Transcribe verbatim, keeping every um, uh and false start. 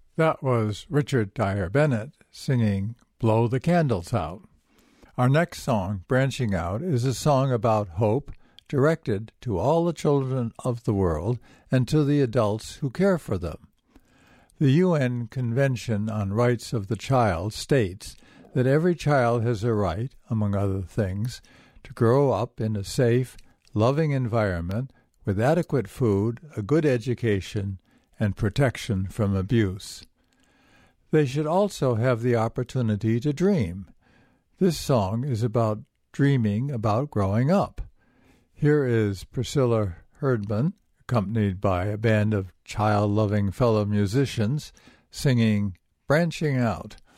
That was Richard Dyer Bennett singing Blow the Candles Out. Our next song, Branching Out, is a song about hope directed to all the children of the world and to the adults who care for them. The U N Convention on Rights of the Child states that every child has a right, among other things, to grow up in a safe, loving environment with adequate food, a good education, and protection from abuse. They should also have the opportunity to dream. This song is about dreaming about growing up. Here is Priscilla Herdman, accompanied by a band of child-loving fellow musicians, singing Branching Out.